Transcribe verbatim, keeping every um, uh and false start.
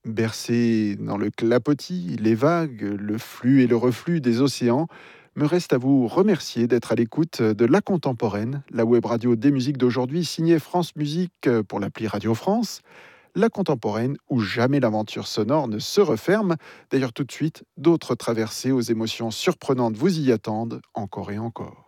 Bercé dans le clapotis, les vagues, le flux et le reflux des océans, me reste à vous remercier d'être à l'écoute de La Contemporaine, la web radio des musiques d'aujourd'hui, signée France Musique pour l'appli Radio France. La Contemporaine, où jamais l'aventure sonore ne se referme. D'ailleurs, tout de suite, d'autres traversées aux émotions surprenantes vous y attendent, encore et encore.